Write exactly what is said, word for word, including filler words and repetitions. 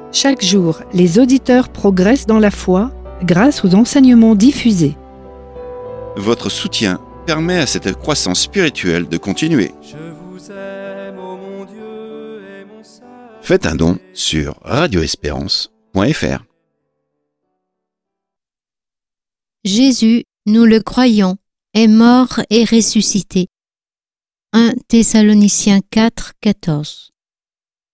Chaque jour, les auditeurs progressent dans la foi grâce aux enseignements diffusés. Votre soutien permet à cette croissance spirituelle de continuer. Je vous aime, ô mon Dieu et mon Sauveur. Faites un don sur radio espérance point f r. Jésus, nous le croyons, est mort et ressuscité. un Thessaloniciens quatre, quatorze.